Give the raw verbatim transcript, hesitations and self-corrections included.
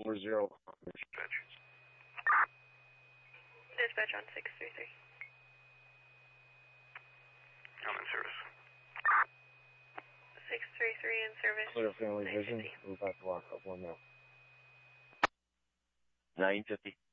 four zero. Dispatch on six three three. I'm in service. six three three in service. Clear family vision. We're about to walk up one now. nine fifty.